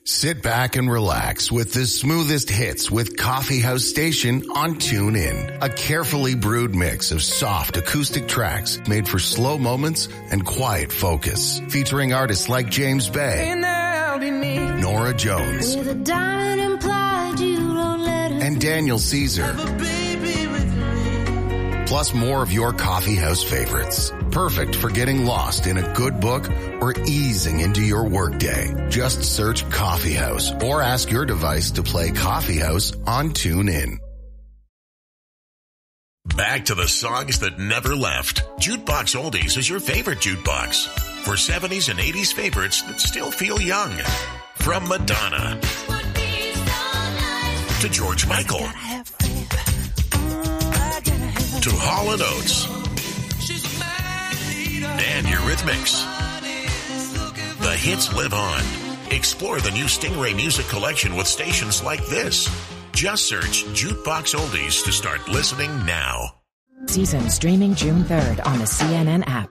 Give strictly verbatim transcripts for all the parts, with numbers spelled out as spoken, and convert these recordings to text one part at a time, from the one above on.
Sit back and relax with the smoothest hits with Coffee House Station on TuneIn. A carefully brewed mix of soft acoustic tracks made for slow moments and quiet focus. Featuring artists like James Bay, Nora Jones, and Daniel Caesar. Plus more of your coffee house favorites. Perfect for getting lost in a good book or easing into your workday. Just search Coffee House or ask your device to play Coffee House on TuneIn. Back to the songs that never left. Jukebox Oldies is your favorite jukebox. For seventies and eighties favorites that still feel young. From Madonna to George Michael to Hall and Oates and Eurythmics. The hits live on. Explore the new Stingray Music Collection with stations like this. Just search Jukebox Oldies to start listening now. Season streaming June third on the C N N app.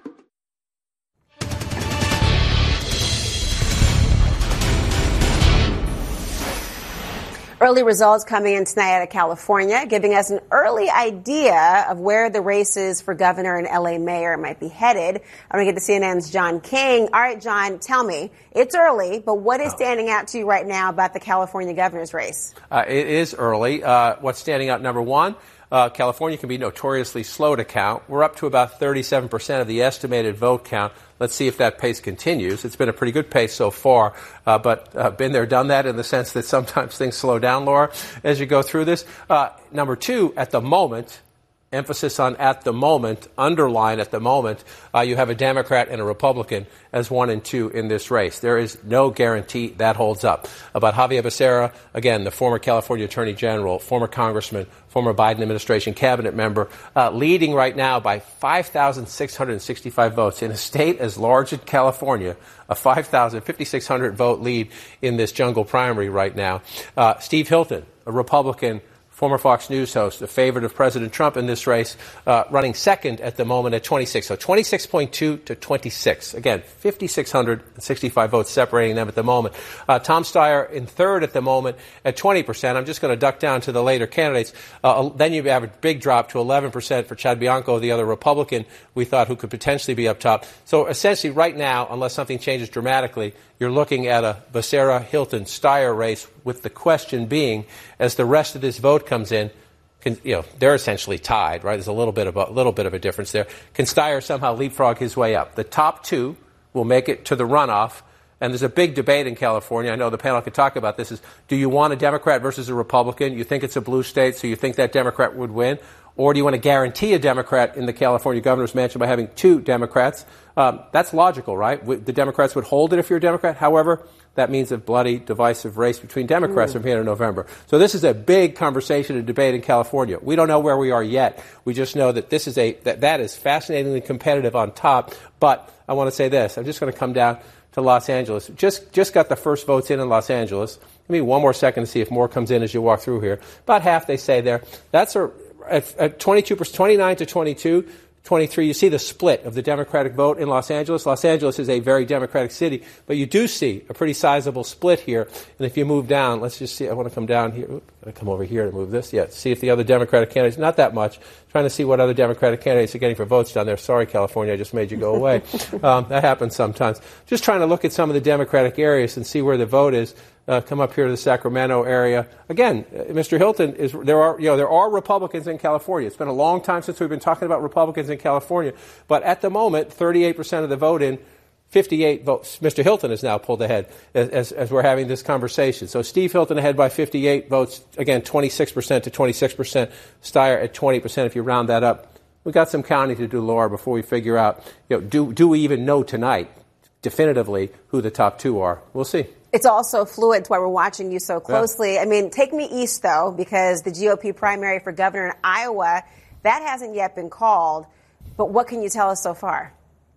Early results coming in tonight out of California, giving us an early idea of where the races for governor and L A mayor might be headed. I'm going to get to C N N's John King. All right, John, tell me. It's early, but what is standing out to you right now about the California governor's race? Uh, it is early. Uh, what's standing out, number one, uh, California can be notoriously slow to count. We're up to about thirty-seven percent of the estimated vote count. Let's see if that pace continues. It's been a pretty good pace so far, uh, but uh, been there, done that in the sense that sometimes things slow down, Laura, as you go through this. Uh, number two, at the moment, emphasis on at the moment, underline at the moment, uh, you have a Democrat and a Republican as one and two in this race. There is no guarantee that holds up. About Javier Becerra, again, the former California Attorney General, former Congressman, former Biden administration cabinet member, uh, leading right now by five thousand six hundred sixty-five votes in a state as large as California, a five thousand, fifty-six hundred vote lead in this jungle primary right now. Uh, Steve Hilton, a Republican, former Fox News host, a favorite of President Trump in this race, uh, running second at the moment at twenty-six. So twenty-six point two to twenty-six. Again, five thousand six hundred sixty-five votes separating them at the moment. Uh, Tom Steyer in third at the moment at twenty percent. I'm just going to duck down to the later candidates. Uh, then you have a big drop to eleven percent for Chad Bianco, the other Republican we thought who could potentially be up top. So essentially right now, unless something changes dramatically, you're looking at a Becerra, Hilton, Steyer race, with the question being, as the rest of this vote comes in, can, you know, they're essentially tied, right? There's a little bit of a little bit of a difference there. Can Steyer somehow leapfrog his way up? The top two will make it to the runoff, and there's a big debate in California. I know the panel could talk about this. Is do you want a Democrat versus a Republican? You think it's a blue state, so you think that Democrat would win? Or do you want to guarantee a Democrat in the California governor's mansion by having two Democrats? Um, that's logical, right? The Democrats would hold it if you're a Democrat. However, that means a bloody, divisive race between Democrats mm. from here to November. So this is a big conversation and debate in California. We don't know where we are yet. We just know that this is a that, that is fascinatingly competitive on top. But I want to say this. I'm just going to come down to Los Angeles. Just just got the first votes in in Los Angeles. Give me one more second to see if more comes in as you walk through here. About half, they say there. That's a At, at twenty-two percent, twenty-nine to twenty-two, twenty-three, you see the split of the Democratic vote in Los Angeles. Los Angeles is a very Democratic city, but you do see a pretty sizable split here. And if you move down, let's just see. I want to come down here. Oop, I come over here to move this. Yeah, see if the other Democratic candidates, not that much. Trying to see what other Democratic candidates are getting for votes down there. Sorry, California, I just made you go away. um, that happens sometimes. Just trying to look at some of the Democratic areas and see where the vote is. Uh, come up here to the Sacramento area. Again, uh, Mister Hilton, is there are you know there are Republicans in California. It's been a long time since we've been talking about Republicans in California, but at the moment, thirty-eight percent of the vote in, fifty-eight votes. Mister Hilton is now pulled ahead as, as, as we're having this conversation. So Steve Hilton ahead by fifty-eight votes. Again, twenty-six percent to twenty-six percent. Steyer at twenty percent. If you round that up, we've got some counting to do, Laura, before we figure out. You know, do do we even know tonight definitively who the top two are? We'll see. It's also fluid. That's why we're watching you so closely. Yeah. I mean, take me east, though, because the G O P primary for governor in Iowa, that hasn't yet been called. But what can you tell us so far?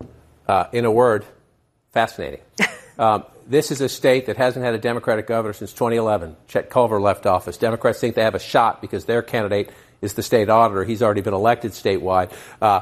Uh, in a word, fascinating. um, this is a state that hasn't had a Democratic governor since twenty eleven. Chet Culver left office. Democrats think they have a shot because their candidate is the state auditor. He's already been elected statewide. Uh,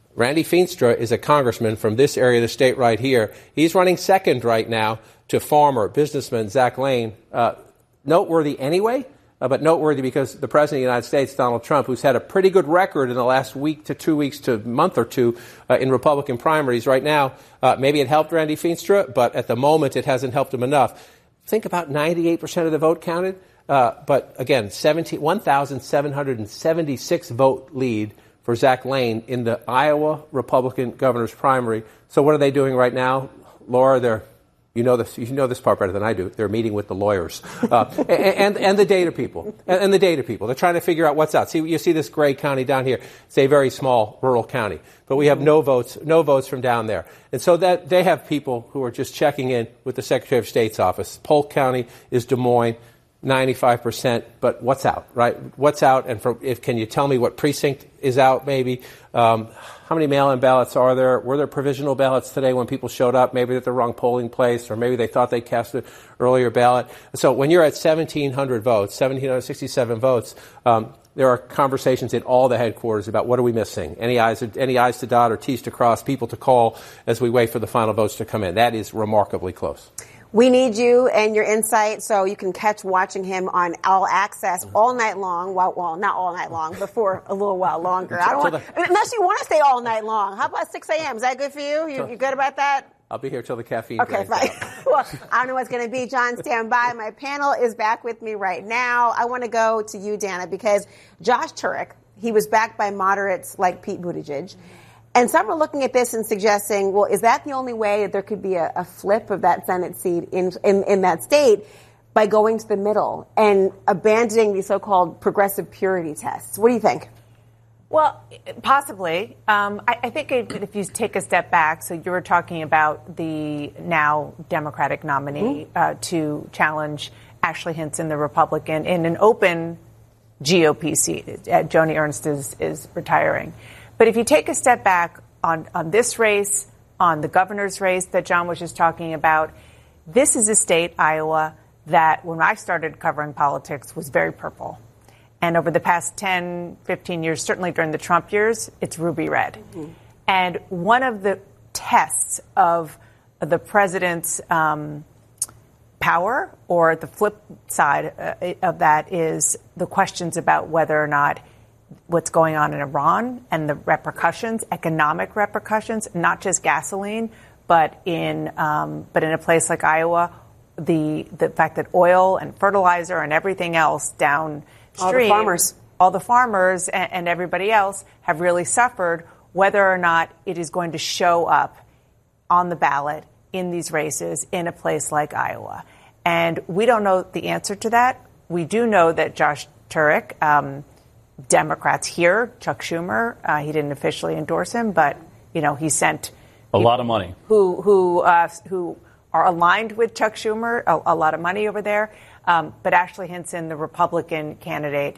Randy Feenstra is a congressman from this area of the state right here. He's running second right now to farmer, businessman Zach Lane. Uh, noteworthy anyway, uh, but noteworthy because the President of the United States, Donald Trump, who's had a pretty good record in the last week to two weeks to month or two uh, in Republican primaries right now, uh, maybe it helped Randy Feenstra, but at the moment it hasn't helped him enough. Think about ninety-eight percent of the vote counted, uh, but again, one thousand seven hundred seventy-six vote lead for Zach Lane in the Iowa Republican governor's primary. So what are they doing right now, Laura? They're You know this. You know this part better than I do. They're meeting with the lawyers uh, and, and and the data people and, and the data people. They're trying to figure out what's out. See, you see this gray county down here. It's a very small rural county, but we have no votes, no votes from down there. And so that they have people who are just checking in with the Secretary of State's office. Polk County is Des Moines, ninety-five percent. But what's out, right? What's out? And for, if can you tell me what precinct is out? Maybe. Um, How many mail-in ballots are there? Were there provisional ballots today when people showed up? Maybe at the wrong polling place, or maybe they thought they cast an earlier ballot. So when you're at seventeen hundred votes, one thousand seven hundred sixty-seven votes, um, there are conversations in all the headquarters about what are we missing? Any I's, any I's to dot or T's to cross, people to call as we wait for the final votes to come in. That is remarkably close. We need you and your insight, so you can catch watching him on All Access all night long. Well, well not all night long, but for a little while longer. I don't want, unless you want to stay all night long. How about six a.m.? Is that good for you? You, you good about that? I'll be here till the caffeine. Okay, fine. Well, I don't know what's going to be. John, stand by. My panel is back with me right now. I want to go to you, Dana, because Josh Turek, he was backed by moderates like Pete Buttigieg. And some are looking at this and suggesting, well, is that the only way that there could be a, a flip of that Senate seat in, in, in that state by going to the middle and abandoning these so-called progressive purity tests? What do you think? Well, possibly. Um, I, I think if, if you take a step back, so you were talking about the now Democratic nominee mm-hmm. uh, to challenge Ashley Hinson, the Republican, in an open G O P seat. Uh, Joni Ernst is, is retiring. But if you take a step back on, on this race, on the governor's race that John was just talking about, this is a state, Iowa, that when I started covering politics was very purple. And over the past ten, fifteen years, certainly during the Trump years, it's ruby red. Mm-hmm. And one of the tests of the president's um, power, or the flip side uh, of that, is the questions about whether or not what's going on in Iran and the repercussions, economic repercussions, not just gasoline, but in um, but in a place like Iowa, the the fact that oil and fertilizer and everything else downstream, all the farmers, all the farmers and, and everybody else have really suffered, whether or not it is going to show up on the ballot in these races in a place like Iowa. And we don't know the answer to that. We do know that Josh Turek, um, Democrats here, Chuck Schumer, uh, he didn't officially endorse him, but, you know, he sent a lot of money who who uh, who are aligned with Chuck Schumer, a, a lot of money over there. Um, but Ashley Hinson, the Republican candidate,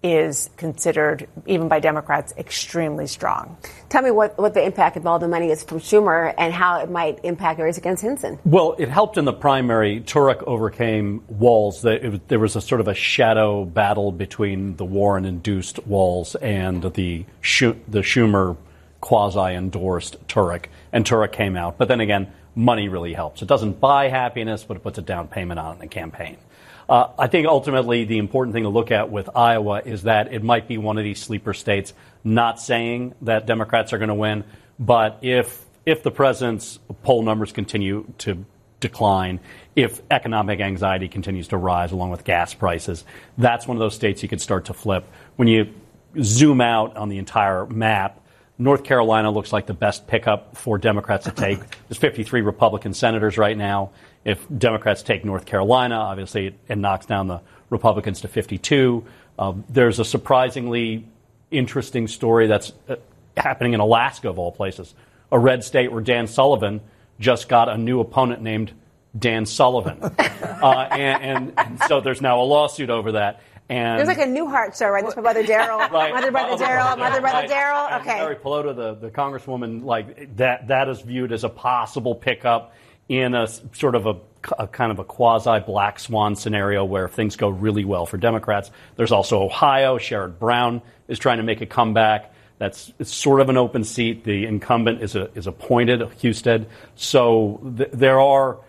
is considered, even by Democrats, extremely strong. Tell me what, what the impact of all the money is from Schumer and how it might impact the race against Hinson. Well, it helped in the primary. Turek overcame walls. It, there was a sort of a shadow battle between the Warren-induced walls and the, the Schumer quasi-endorsed Turek, and Turek came out. But then again, money really helps. It doesn't buy happiness, but it puts a down payment on it in a campaign. Uh, I think ultimately the important thing to look at with Iowa is that it might be one of these sleeper states, not saying that Democrats are going to win, but if if the president's poll numbers continue to decline, if economic anxiety continues to rise along with gas prices, that's one of those states you could start to flip. When you zoom out on the entire map, North Carolina looks like the best pickup for Democrats to take. There's fifty-three Republican senators right now. If Democrats take North Carolina, obviously it, it knocks down the Republicans to fifty-two. Uh, there's a surprisingly interesting story that's uh, happening in Alaska, of all places, a red state where Dan Sullivan just got a new opponent named Dan Sullivan. uh, and, and, and so there's now a lawsuit over that. And there's like a Newhart show, right? This Brother Daryl, right. Mother Brother Daryl, Mother Brother right. Daryl. Okay. Mary Pelota, the, the congresswoman, like that, that is viewed as a possible pickup in a sort of a, a kind of a quasi black swan scenario where if things go really well for Democrats. There's also Ohio. Sherrod Brown is trying to make a comeback. That's it's sort of an open seat. The incumbent is a, is appointed, Husted. So th- there are.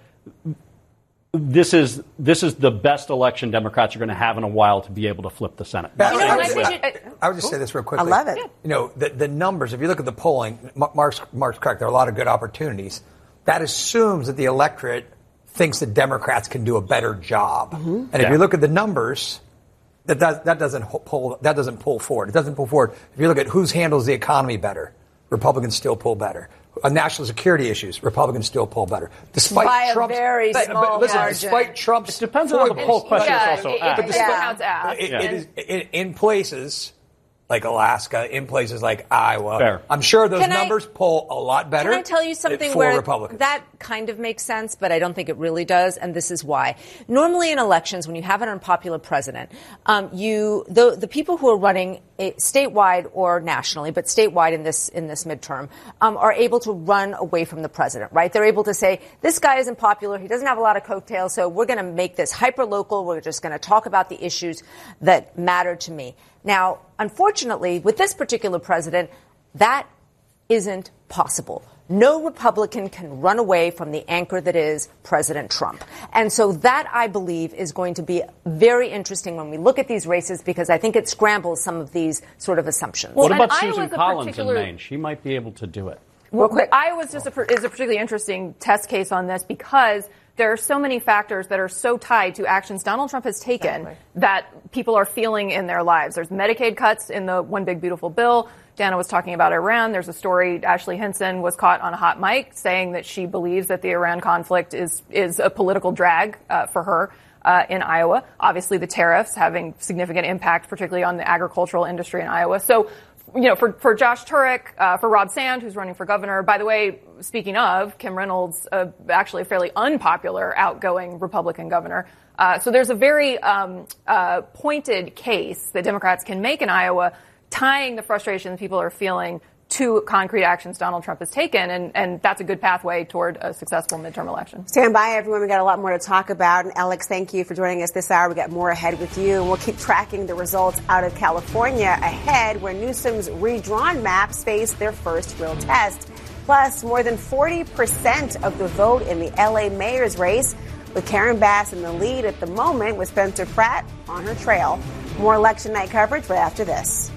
This is this is the best election Democrats are going to have in a while to be able to flip the Senate. You know, I, would, I, I would just say this real quickly. I love it. You know, the, the numbers, if you look at the polling, Mark's, Mark's correct, there are a lot of good opportunities. That assumes that the electorate thinks that Democrats can do a better job. Mm-hmm. And if yeah. you look at the numbers, that, does, that, doesn't pull, that doesn't pull forward. It doesn't pull forward. If you look at who's handles the economy better, Republicans still pull better. On national security issues, Republicans still pull better. Despite By Trump's, a very but, small but listen, margin. Despite Trump's, it depends on how the poll question yeah, is also it, asked. It, despite, yeah. it, yeah. it is, in, in places like Alaska, in places like Iowa, Fair. I'm sure those Can numbers I, pull a lot better. Can I tell you something for where Republicans. That kind of makes sense, but I don't think it really does, and this is why. Normally in elections, when you have an unpopular president, um, you the, the people who are running a, statewide or nationally, but statewide in this in this midterm, um, are able to run away from the president, right? They're able to say, this guy isn't popular, he doesn't have a lot of coattails, so we're going to make this hyper-local, we're just going to talk about the issues that matter to me. Now, unfortunately, with this particular president, that isn't possible. No Republican can run away from the anchor that is President Trump. And so that, I believe, is going to be very interesting when we look at these races, because I think it scrambles some of these sort of assumptions. What Well, about Susan Iowa's Collins particular... in Maine? She might be able to do it. Well, quick. Iowa's just a, is a particularly interesting test case on this because there are so many factors that are so tied to actions Donald Trump has taken exactly. that people are feeling in their lives. There's Medicaid cuts in the One Big Beautiful Bill. Dana was talking about Iran. There's a story, Ashley Hinson was caught on a hot mic saying that she believes that the Iran conflict is, is a political drag uh, for her uh, in Iowa. Obviously, the tariffs having significant impact, particularly on the agricultural industry in Iowa. So, you know, for, for Josh Turek, uh, for Rob Sand, who's running for governor. By the way, speaking of, Kim Reynolds, uh, actually a fairly unpopular, outgoing Republican governor. Uh, so there's a very um, uh, pointed case that Democrats can make in Iowa, tying the frustration people are feeling to concrete actions Donald Trump has taken, and, and that's a good pathway toward a successful midterm election. Stand by, everyone. We got a lot more to talk about. And Alex, thank you for joining us this hour. We got more ahead with you, and we'll keep tracking the results out of California ahead, where Newsom's redrawn maps face their first real test. Plus, more than forty percent of the vote in the L A mayor's race, with Karen Bass in the lead at the moment, with Spencer Pratt on her trail. More election night coverage right after this.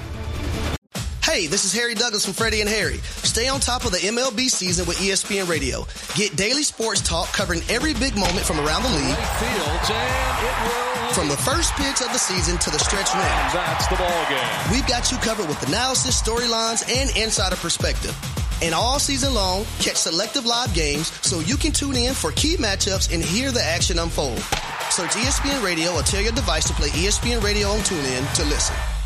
Hey, this is Harry Douglas from Freddie and Harry. Stay on top of the M L B season with E S P N Radio. Get daily sports talk covering every big moment from around the league. From the first pitch of the season to the stretch run. That's the ball game. We've got you covered with analysis, storylines, and insider perspective. And all season long, catch selective live games so you can tune in for key matchups and hear the action unfold. Search E S P N Radio or tell your device to play E S P N Radio on TuneIn to listen.